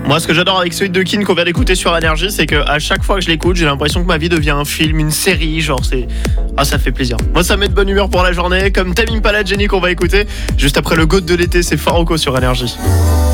Moi, ce que j'adore avec celui de Kin qu'on vient d'écouter sur Énergie, c'est qu'à chaque fois que je l'écoute, j'ai l'impression que ma vie devient un film, une série, genre c'est... Ah, ça fait plaisir. Moi, ça me met de bonne humeur pour la journée, comme Tame Impala, Jenny qu'on va écouter. Juste après le GOAT de l'été, c'est Faroko sur Énergie.